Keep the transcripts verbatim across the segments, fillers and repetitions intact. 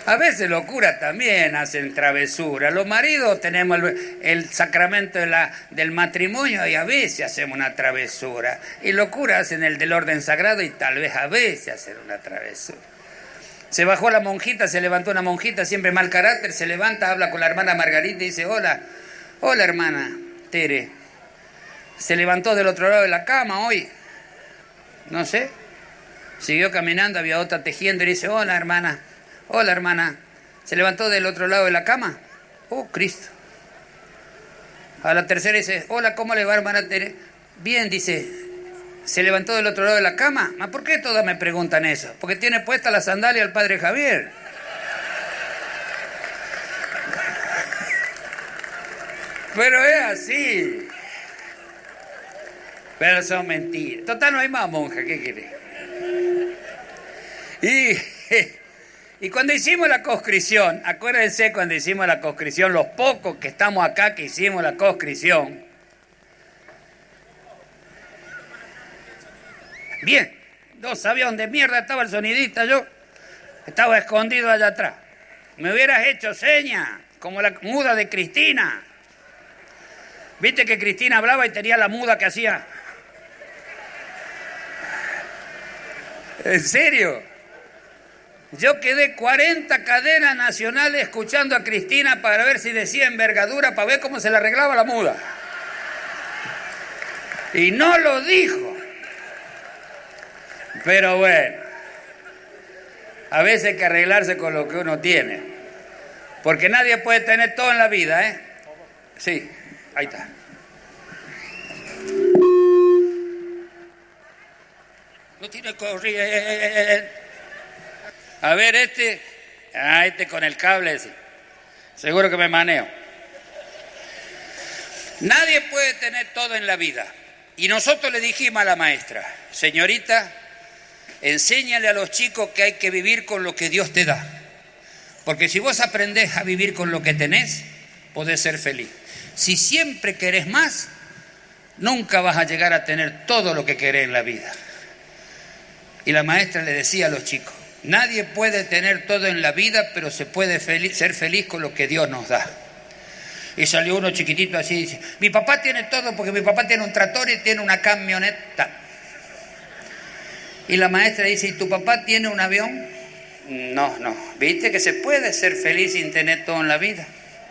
A veces los curas también hacen travesura. Los maridos tenemos el, el sacramento de la, del matrimonio y a veces hacemos una travesura. Y los curas hacen el del orden sagrado y tal vez a veces hacen una travesura. Se bajó la monjita, se levantó una monjita, siempre mal carácter, se levanta, habla con la hermana Margarita y dice, hola, hola hermana Tere. Se levantó del otro lado de la cama hoy. No sé. Siguió caminando, había otra tejiendo y dice, hola hermana. Hola, hermana. ¿Se levantó del otro lado de la cama? Oh, Cristo. A la tercera dice, hola, ¿cómo le va, hermana Tere? Bien, dice, ¿se levantó del otro lado de la cama? ¿Ma por qué todas me preguntan eso? Porque tiene puesta la sandalia el padre Javier. Pero es así. Pero son mentiras. Total, no hay más monja, ¿qué quiere? Y... Y cuando hicimos la conscripción, acuérdense cuando hicimos la conscripción, los pocos que estamos acá que hicimos la conscripción. Bien, no sabía dónde mierda estaba el sonidista, yo estaba escondido allá atrás. Me hubieras hecho seña, como la muda de Cristina. ¿Viste que Cristina hablaba y tenía la muda que hacía? ¿En serio? Yo quedé cuarenta cadenas nacionales escuchando a Cristina para ver si decía envergadura, para ver cómo se le arreglaba la muda. Y no lo dijo. Pero bueno, a veces hay que arreglarse con lo que uno tiene. Porque nadie puede tener todo en la vida, ¿eh? Sí, ahí está. No tiene corriente. A ver, este, ah, este con el cable ese. Seguro que me maneo. Nadie puede tener todo en la vida. Y nosotros le dijimos a la maestra, señorita, enséñale a los chicos que hay que vivir con lo que Dios te da. Porque si vos aprendés a vivir con lo que tenés, podés ser feliz. Si siempre querés más, nunca vas a llegar a tener todo lo que querés en la vida. Y la maestra le decía a los chicos, nadie puede tener todo en la vida, pero se puede feliz, ser feliz con lo que Dios nos da. Y salió uno chiquitito así y dice, mi papá tiene todo porque mi papá tiene un tractor y tiene una camioneta. Y la maestra dice, ¿y tu papá tiene un avión? No, no. ¿Viste que se puede ser feliz sin tener todo en la vida?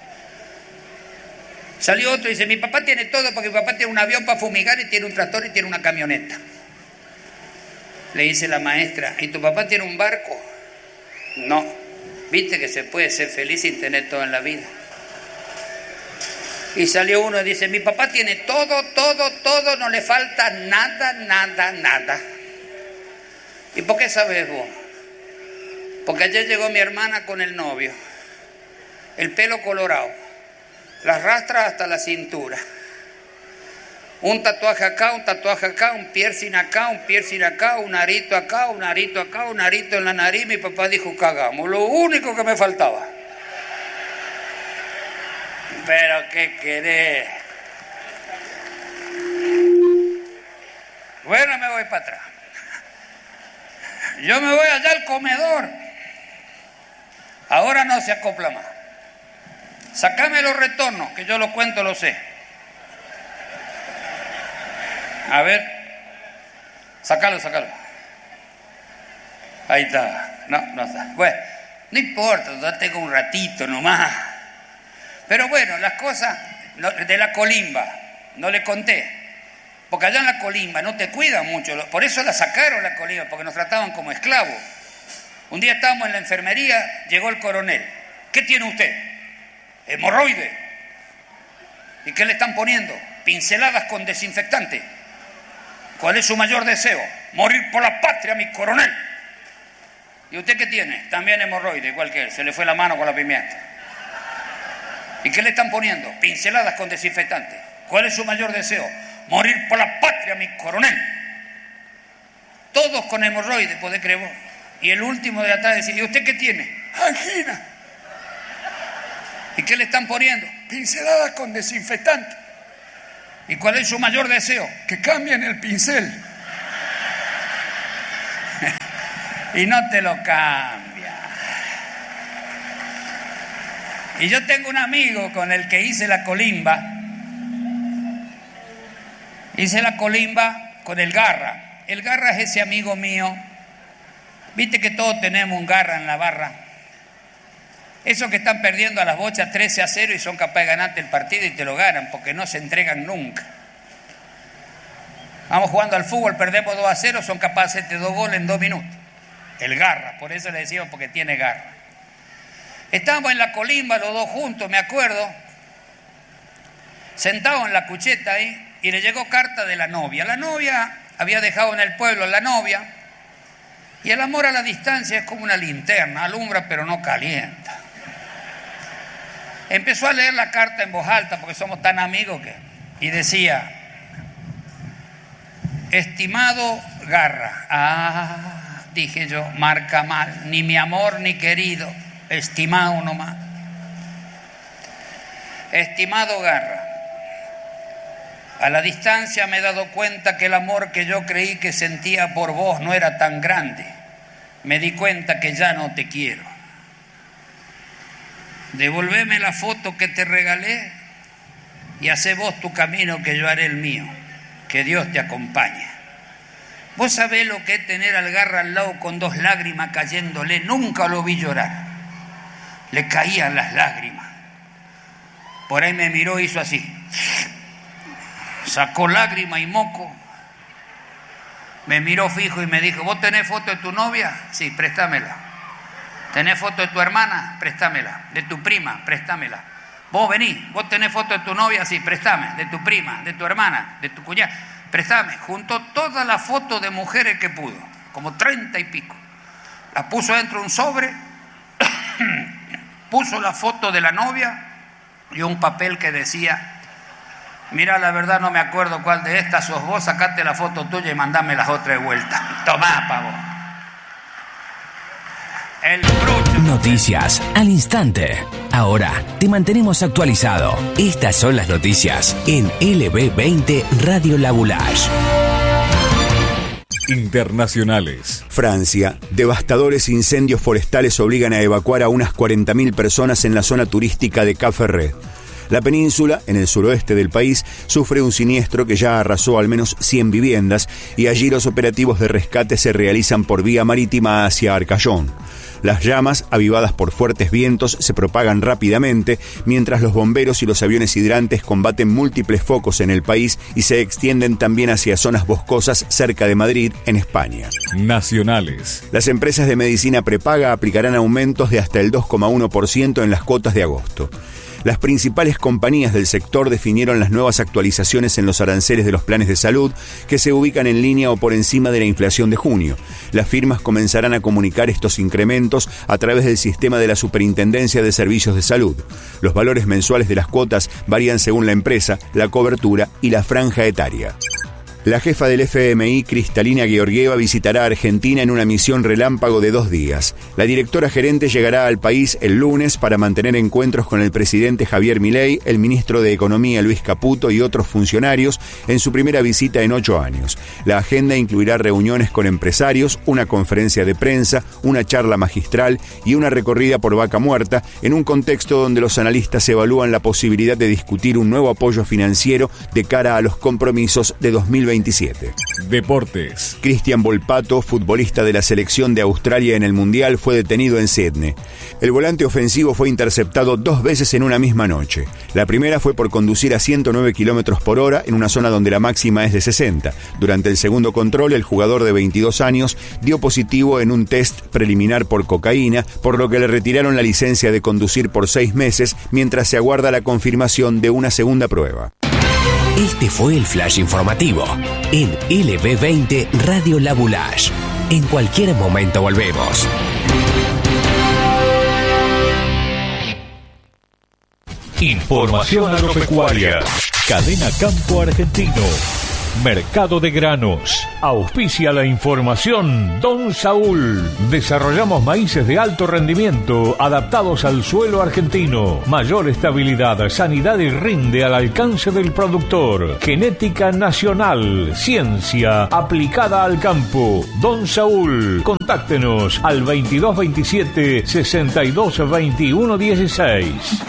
Salió otro y dice, mi papá tiene todo porque mi papá tiene un avión para fumigar y tiene un tractor y tiene una camioneta. Le dice la maestra, ¿y tu papá tiene un barco? No. ¿Viste que se puede ser feliz sin tener todo en la vida? Y salió uno y dice, mi papá tiene todo, todo, todo, no le falta nada, nada, nada. ¿Y por qué sabes vos? Porque ayer llegó mi hermana con el novio, el pelo colorado, las rastras hasta la cintura. Un tatuaje acá, un tatuaje acá, un piercing acá, un piercing acá, un arito acá, un arito acá, un arito en la nariz. Mi papá dijo, cagamos, lo único que me faltaba. Pero ¿qué querés? Bueno, me voy para atrás. Yo me voy allá al comedor. Ahora no se acopla más. Sacame los retornos, que yo lo cuento, lo sé. A ver, sacalo, sacalo. Ahí está. No, no está. Bueno, no importa, ya tengo un ratito nomás. Pero bueno, las cosas de la colimba, no le conté. Porque allá en la colimba no te cuidan mucho. Por eso la sacaron la colimba, porque nos trataban como esclavos. Un día estábamos en la enfermería, llegó el coronel. ¿Qué tiene usted? Hemorroide. ¿Y qué le están poniendo? Pinceladas con desinfectante. ¿Cuál es su mayor deseo? Morir por la patria, mi coronel. ¿Y usted qué tiene? También hemorroide, igual que él. Se le fue la mano con la pimienta. ¿Y qué le están poniendo? Pinceladas con desinfectante. ¿Cuál es su mayor deseo? Morir por la patria, mi coronel. Todos con hemorroides, ¿podés creer vos? Y el último de atrás decía, ¿y usted qué tiene? Angina. ¿Y qué le están poniendo? Pinceladas con desinfectante. ¿Y cuál es su mayor deseo? Que cambien el pincel. Y no te lo cambia. Y yo tengo un amigo con el que hice la colimba. Hice la colimba con el Garra. El Garra es ese amigo mío. Viste que todos tenemos un Garra en la barra. Esos que están perdiendo a las bochas trece a cero y son capaces de ganarte el partido y te lo ganan porque no se entregan nunca. Vamos jugando al fútbol, perdemos dos a cero, son capaces de hacerte dos goles en dos minutos. El Garra, por eso le decimos porque tiene garra. Estábamos en la colimba los dos juntos, me acuerdo, sentados en la cucheta ahí, y le llegó carta de la novia. La novia había dejado en el pueblo a la novia, y el amor a la distancia es como una linterna, alumbra pero no calienta. Empezó a leer la carta en voz alta porque somos tan amigos que... Y decía, estimado Garra. Ah, dije yo, marca mal, ni mi amor ni querido, estimado nomás. Estimado Garra, a la distancia me he dado cuenta que el amor que yo creí que sentía por vos no era tan grande. Me di cuenta que ya no te quiero. Devolveme la foto que te regalé y hacé vos tu camino que yo haré el mío. Que Dios te acompañe. Vos sabés lo que es tener al Garra al lado con dos lágrimas cayéndole. Nunca lo vi llorar. Le caían las lágrimas. Por ahí me miró y hizo así. Sacó lágrima y moco. Me miró fijo y me dijo, ¿vos tenés foto de tu novia? Sí, préstamela. ¿Tenés foto de tu hermana? Préstamela. ¿De tu prima? Préstamela. Vos venís, vos tenés foto de tu novia, sí, préstame. De tu prima, de tu hermana, de tu cuñada, préstame. Juntó todas las fotos de mujeres que pudo, como treinta y pico. Las puso dentro de un sobre, puso la foto de la novia y un papel que decía, mira, la verdad no me acuerdo cuál de estas sos vos, sacate la foto tuya y mandame las otras de vuelta. Tomá, pavo. El bruto. Noticias al instante. Ahora te mantenemos actualizado. Estas son las noticias en L B veinte Radio La Boulage. Internacionales. Francia. Devastadores incendios forestales obligan a evacuar a unas cuarenta mil personas en la zona turística de Cap Ferret. La península, en el suroeste del país, sufre un siniestro que ya arrasó al menos cien viviendas y allí los operativos de rescate se realizan por vía marítima hacia Arcachon. Las llamas, avivadas por fuertes vientos, se propagan rápidamente, mientras los bomberos y los aviones hidrantes combaten múltiples focos en el país y se extienden también hacia zonas boscosas cerca de Madrid, en España. Nacionales. Las empresas de medicina prepaga aplicarán aumentos de hasta el dos coma uno por ciento en las cuotas de agosto. Las principales compañías del sector definieron las nuevas actualizaciones en los aranceles de los planes de salud que se ubican en línea o por encima de la inflación de junio. Las firmas comenzarán a comunicar estos incrementos a través del sistema de la Superintendencia de Servicios de Salud. Los valores mensuales de las cuotas varían según la empresa, la cobertura y la franja etaria. La jefa del F M I, Cristalina Georgieva, visitará Argentina en una misión relámpago de dos días. La directora gerente llegará al país el lunes para mantener encuentros con el presidente Javier Milei, el ministro de Economía Luis Caputo y otros funcionarios en su primera visita en ocho años. La agenda incluirá reuniones con empresarios, una conferencia de prensa, una charla magistral y una recorrida por Vaca Muerta, en un contexto donde los analistas evalúan la posibilidad de discutir un nuevo apoyo financiero de cara a los compromisos de dos mil veintisiete. Deportes. Cristian Volpato, futbolista de la selección de Australia en el Mundial, fue detenido en Sydney. El volante ofensivo fue interceptado dos veces en una misma noche. La primera fue por conducir a ciento nueve kilómetros por hora en una zona donde la máxima es de sesenta. Durante el segundo control, el jugador de veintidós años dio positivo en un test preliminar por cocaína, por lo que le retiraron la licencia de conducir por seis meses mientras se aguarda la confirmación de una segunda prueba. Este fue el flash informativo en L B veinte Radio La Boulage. En cualquier momento volvemos. Información agropecuaria. Cadena Campo Argentino. Mercado de Granos. Auspicia la información Don Saúl. Desarrollamos maíces de alto rendimiento adaptados al suelo argentino. Mayor estabilidad, sanidad y rinde al alcance del productor. Genética nacional. Ciencia aplicada al campo. Don Saúl. Contáctenos al veintidós veintisiete sesenta y dos veintiuno dieciséis.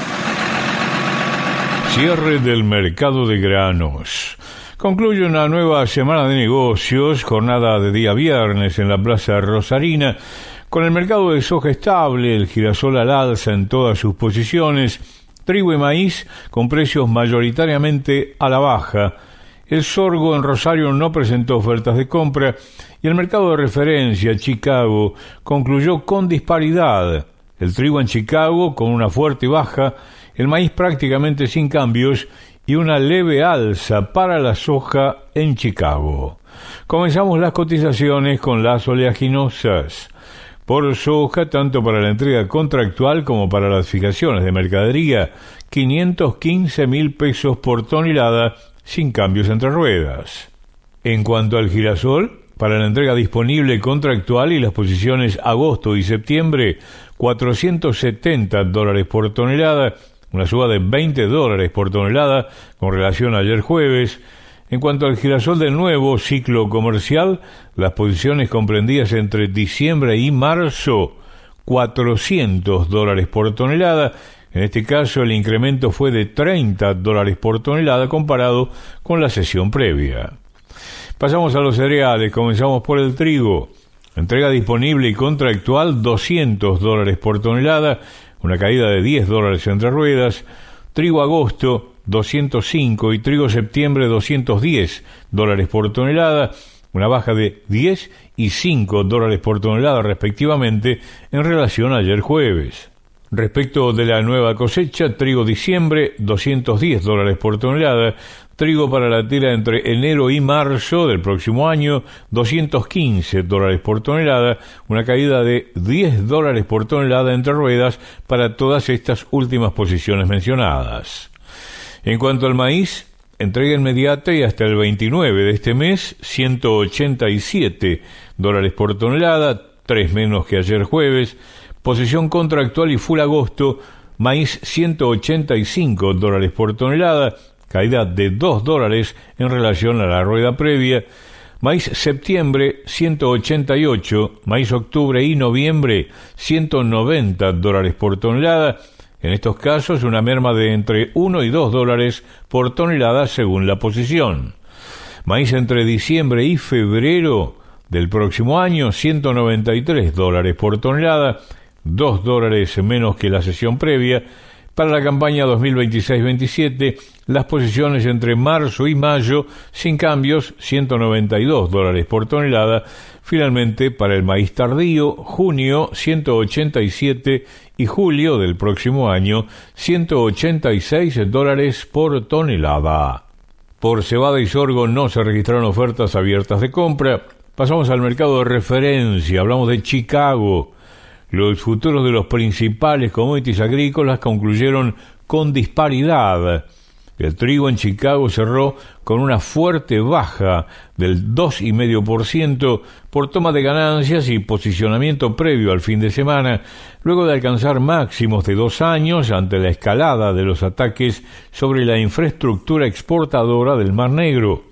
Cierre del mercado de granos. Concluye una nueva semana de negocios, jornada de día viernes en la Plaza Rosarina, con el mercado de soja estable, el girasol al alza en todas sus posiciones, trigo y maíz con precios mayoritariamente a la baja. El sorgo en Rosario no presentó ofertas de compra y el mercado de referencia, Chicago, concluyó con disparidad. El trigo en Chicago con una fuerte baja, el maíz prácticamente sin cambios y una leve alza para la soja en Chicago. Comenzamos las cotizaciones con las oleaginosas. Por soja, tanto para la entrega contractual como para las fijaciones de mercadería, quinientos quince mil pesos por tonelada, sin cambios entre ruedas. En cuanto al girasol, para la entrega disponible contractual y las posiciones agosto y septiembre, cuatrocientos setenta dólares por tonelada, una suba de veinte dólares por tonelada con relación a ayer jueves. En cuanto al girasol del nuevo ciclo comercial, las posiciones comprendidas entre diciembre y marzo, cuatrocientos dólares por tonelada. En este caso, el incremento fue de treinta dólares por tonelada comparado con la sesión previa. Pasamos a los cereales, comenzamos por el trigo. Entrega disponible y contractual, doscientos dólares por tonelada, una caída de diez dólares entre ruedas. Trigo agosto, doscientos cinco, y trigo septiembre, doscientos diez dólares por tonelada, una baja de diez y cinco dólares por tonelada respectivamente en relación a ayer jueves. Respecto de la nueva cosecha, trigo diciembre, doscientos diez dólares por tonelada, trigo para la tira entre enero y marzo del próximo año, doscientos quince dólares por tonelada, una caída de diez dólares por tonelada entre ruedas para todas estas últimas posiciones mencionadas. En cuanto al maíz, entrega inmediata y hasta el veintinueve de este mes, ciento ochenta y siete dólares por tonelada, tres menos que ayer jueves. Posición contractual y full agosto, maíz ciento ochenta y cinco dólares por tonelada, caída de dos dólares en relación a la rueda previa. Maíz septiembre, ciento ochenta y ocho, maíz octubre y noviembre, ciento noventa dólares por tonelada. En estos casos, una merma de entre uno y dos dólares por tonelada según la posición. Maíz entre diciembre y febrero del próximo año, ciento noventa y tres dólares por tonelada, dos dólares menos que la sesión previa. Para la campaña dos mil veintiséis veintisiete, las posiciones entre marzo y mayo, sin cambios, ciento noventa y dos dólares por tonelada. Finalmente, para el maíz tardío, junio, ciento ochenta y siete, y julio del próximo año, ciento ochenta y seis dólares por tonelada. Por cebada y sorgo no se registraron ofertas abiertas de compra. Pasamos al mercado de referencia, hablamos de Chicago. Los futuros de los principales commodities agrícolas concluyeron con disparidad. El trigo en Chicago cerró con una fuerte baja del dos coma cinco por ciento por toma de ganancias y posicionamiento previo al fin de semana, luego de alcanzar máximos de dos años ante la escalada de los ataques sobre la infraestructura exportadora del Mar Negro.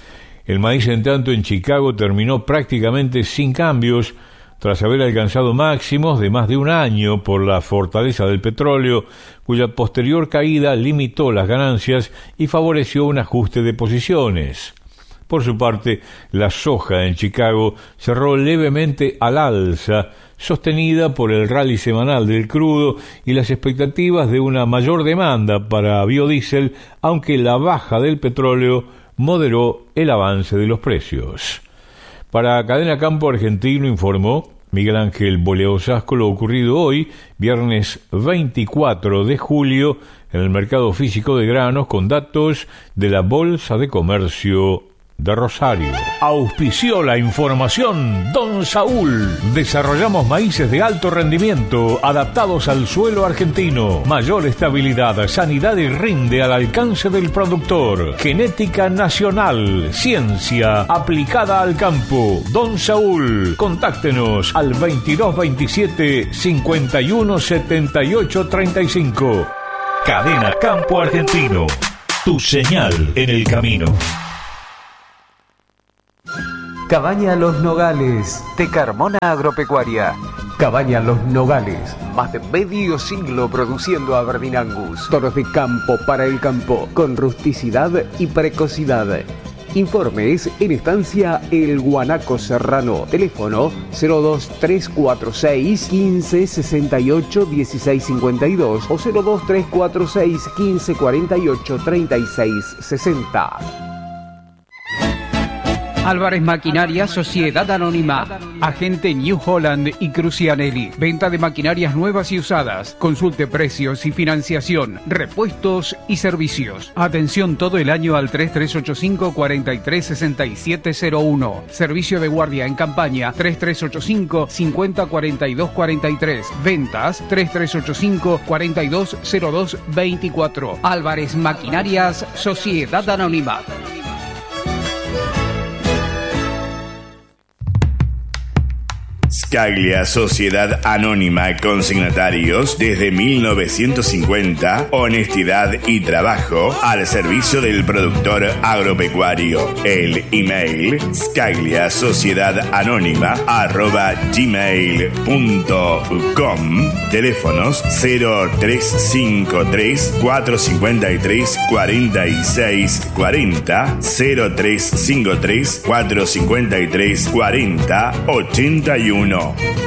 El maíz, en tanto, en Chicago terminó prácticamente sin cambios, tras haber alcanzado máximos de más de un año por la fortaleza del petróleo, cuya posterior caída limitó las ganancias y favoreció un ajuste de posiciones. Por su parte, la soja en Chicago cerró levemente al alza, sostenida por el rally semanal del crudo y las expectativas de una mayor demanda para biodiesel, aunque la baja del petróleo moderó el avance de los precios. Para Cadena Campo Argentino, informó Miguel Ángel Boleosasco lo ocurrido hoy, viernes veinticuatro de julio, en el mercado físico de granos, con datos de la Bolsa de Comercio de Rosario. Auspició la información Don Saúl. Desarrollamos maíces de alto rendimiento adaptados al suelo argentino. Mayor estabilidad, sanidad y rinde al alcance del productor. Genética nacional, ciencia aplicada al campo. Don Saúl. Contáctenos al veintidós veintisiete cincuenta y uno setenta y ocho treinta y cinco. Cadena Campo Argentino. Tu señal en el camino. Cabaña Los Nogales, de Carmona Agropecuaria. Cabaña Los Nogales, más de medio siglo produciendo Aberdeen Angus. Toros de campo para el campo, con rusticidad y precocidad. Informes en estancia El Guanaco Serrano. Teléfono cero dos tres cuatro seis quince sesenta y ocho dieciséis cincuenta y dos o cero dos tres cuatro seis quince cuarenta y ocho treinta y seis sesenta. Álvarez Maquinaria Sociedad Anónima, agente New Holland y Crucianelli. Venta de maquinarias nuevas y usadas. Consulte precios y financiación, repuestos y servicios. Atención todo el año al tres tres ocho cinco cuatro tres seis siete cero uno. Servicio de guardia en campaña tres tres ocho cinco cincuenta cuarenta y dos cuarenta y tres. Ventas tres tres ocho cinco cuarenta y dos cero dos veinticuatro. Álvarez Maquinarias Sociedad Anónima. Scaglia Sociedad Anónima Consignatarios desde mil novecientos cincuenta, honestidad y trabajo al servicio del productor agropecuario. El email scaglia sociedad anónima arroba gmail punto com. Teléfonos cero tres cinco tres cuatro cinco tres cuatro seis cuatro cero, cero tres cinco tres cuatro cinco tres cuarenta ochenta y uno.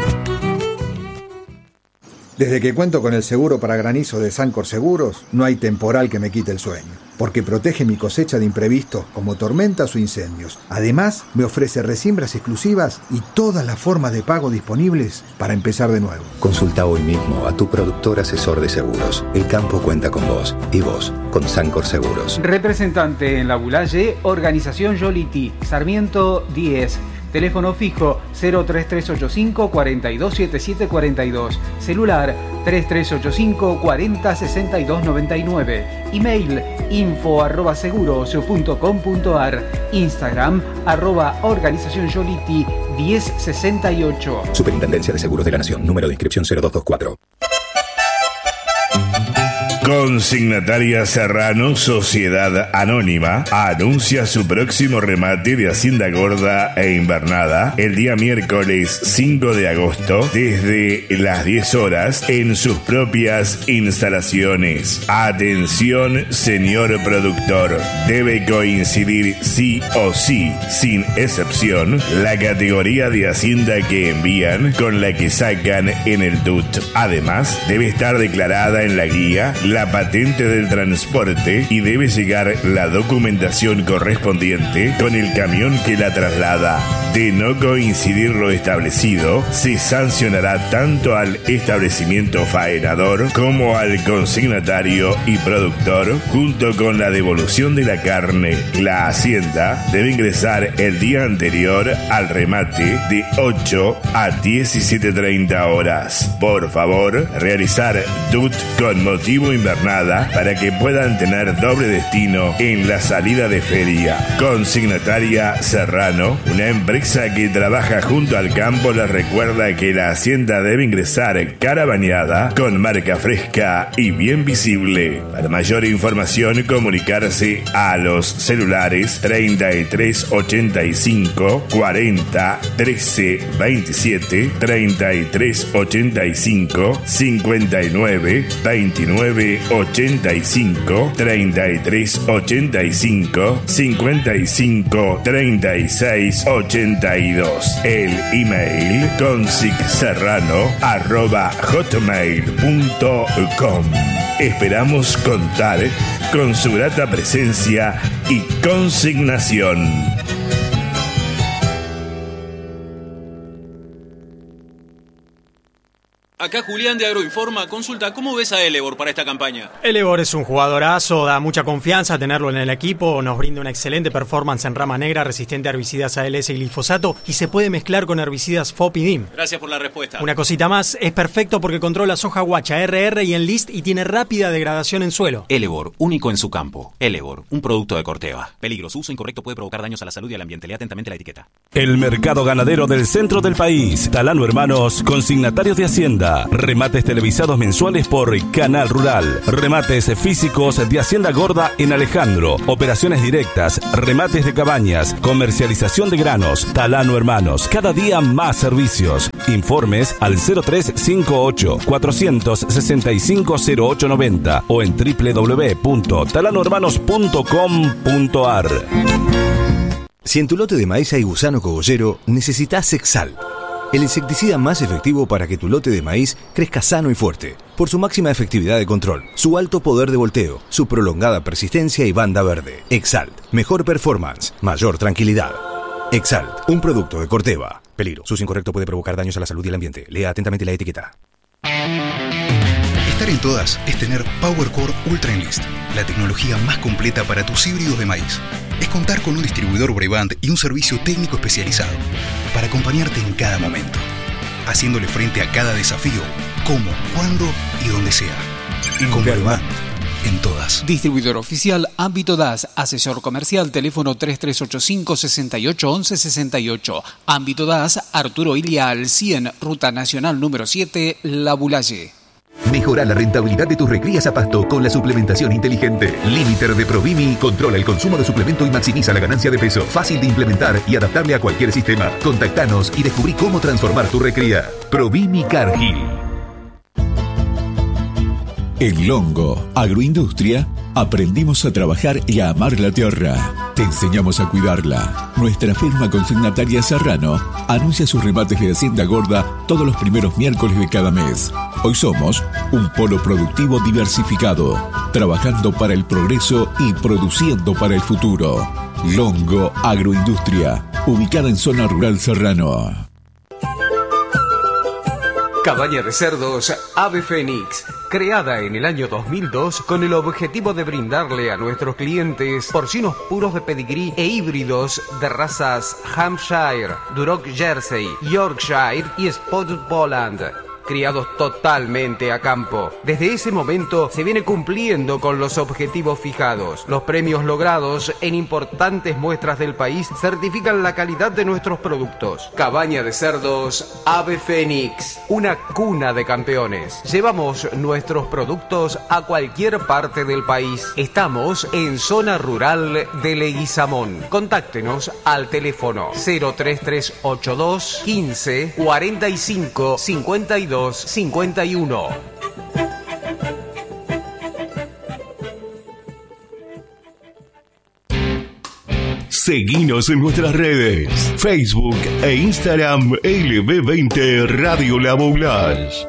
Desde que cuento con el seguro para granizo de Sancor Seguros, no hay temporal que me quite el sueño, porque protege mi cosecha de imprevistos como tormentas o incendios. Además, me ofrece resiembras exclusivas y todas las formas de pago disponibles para empezar de nuevo. Consulta hoy mismo a tu productor asesor de seguros. El campo cuenta con vos y vos con Sancor Seguros. Representante en La Bulaye, Organización Yoliti, Sarmiento diez. Teléfono fijo cero tres tres ocho cinco cuatro dos siete siete cuatro dos. Celular tres tres ocho cinco cuatro cero sesenta y dos noventa y nueve. Email info arroba seguros punto com punto ar. Instagram arroba organización Yoliti diez sesenta y ocho. Superintendencia de Seguros de la Nación. Número de inscripción cero dos dos cuatro. Consignataria Serrano Sociedad Anónima anuncia su próximo remate de Hacienda Gorda e Invernada el día miércoles cinco de agosto desde las diez horas en sus propias instalaciones. Atención, señor productor, debe coincidir sí o sí, sin excepción, la categoría de Hacienda que envían con la que sacan en el D U T. Además, debe estar declarada en la guía la patente del transporte y debe llegar la documentación correspondiente con el camión que la traslada. De no coincidir lo establecido, se sancionará tanto al establecimiento faenador como al consignatario y productor, junto con la devolución de la carne. La Hacienda debe ingresar el día anterior al remate de ocho a diecisiete treinta horas. Por favor, realizar D U T con motivo invernada para que puedan tener doble destino en la salida de feria. Consignataria Serrano, una empresa que trabaja junto al campo, les recuerda que la Hacienda debe ingresar cara bañada, con marca fresca y bien visible. Para mayor información, comunicarse a los celulares treinta y tres ochenta y cinco cuarenta trece veintisiete, treinta y tres ochenta y cinco cincuenta y nueve veintinueve ochenta y cinco, treinta y tres ochenta y cinco cincuenta y cinco treinta y seis ochenta y dos. El email consicserrano arroba hotmail punto com. Esperamos contar con su grata presencia y consignación. Acá Julián de Agroinforma. Consulta, ¿cómo ves a Elevor para esta campaña? Elevor es un jugadorazo, da mucha confianza tenerlo en el equipo, nos brinda una excelente performance en rama negra, resistente a herbicidas A L S y glifosato, y se puede mezclar con herbicidas F O P y D I M. Gracias por la respuesta. Una cosita más, es perfecto porque controla soja guacha, R R y Enlist y tiene rápida degradación en suelo. Elevor, único en su campo. Elevor, un producto de Corteva. Peligro, su uso incorrecto puede provocar daños a la salud y al ambiente. Lea atentamente la etiqueta. El mercado ganadero del centro del país. Talano Hermanos, consignatarios de Hacienda. Remates televisados mensuales por Canal Rural. Remates físicos de Hacienda Gorda en Alejandro. Operaciones directas, remates de cabañas, comercialización de granos. Talano Hermanos, cada día más servicios. Informes al cero tres cinco ocho, cuatro seis cinco, cero ocho nueve cero o en doble u doble u doble u punto talano hermanos punto com punto a r. Si en tu lote de maíz hay gusano cogollero, necesitas Exalt, el insecticida más efectivo para que tu lote de maíz crezca sano y fuerte, por su máxima efectividad de control, su alto poder de volteo, su prolongada persistencia y banda verde. Exalt, mejor performance, mayor tranquilidad. Exalt, un producto de Corteva. Peligro, su uso incorrecto puede provocar daños a la salud y el ambiente. Lea atentamente la etiqueta. Estar en todas es tener PowerCore Ultra Enlist, la tecnología más completa para tus híbridos de maíz. Es contar con un distribuidor Brevant y un servicio técnico especializado para acompañarte en cada momento, haciéndole frente a cada desafío, como, cuándo y donde sea. Con Brevant, en todas. Distribuidor oficial Ámbito D A S, asesor comercial, teléfono tres tres ocho cinco, seis ocho uno uno seis ocho. Ámbito D A S, Arturo Ilia al cien, Ruta Nacional número siete, La Bulaye. Mejora la rentabilidad de tus recrías a pasto con la suplementación inteligente. Limiter de Provimi controla el consumo de suplemento y maximiza la ganancia de peso. Fácil de implementar y adaptable a cualquier sistema. Contactanos y descubrí cómo transformar tu recría. Provimi Cargill. En Longo Agroindustria aprendimos a trabajar y a amar la tierra. Te enseñamos a cuidarla. Nuestra firma consignataria Serrano anuncia sus remates de Hacienda Gorda todos los primeros miércoles de cada mes. Hoy somos un polo productivo diversificado, trabajando para el progreso y produciendo para el futuro. Longo Agroindustria, ubicada en zona rural Serrano. Cabaña de cerdos Ave Fénix, creada en el año dos mil dos con el objetivo de brindarle a nuestros clientes porcinos puros de pedigrí e híbridos de razas Hampshire, Duroc Jersey, Yorkshire y Spotted Poland, criados totalmente a campo. Desde ese momento se viene cumpliendo con los objetivos fijados. Los premios logrados en importantes muestras del país certifican la calidad de nuestros productos. Cabaña de cerdos Ave Fénix, una cuna de campeones. Llevamos nuestros productos a cualquier parte del país. Estamos en zona rural de Leguizamón. Contáctenos al teléfono cero tres tres ocho dos, quince, cuarenta y cinco, cincuenta y dos cincuenta y uno. Seguinos en nuestras redes, Facebook e Instagram L B veinte Radio La Boulage.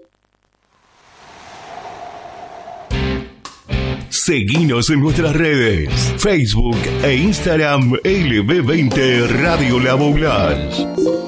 Seguinos en nuestras redes, Facebook e Instagram L B veinte Radio La Boulage.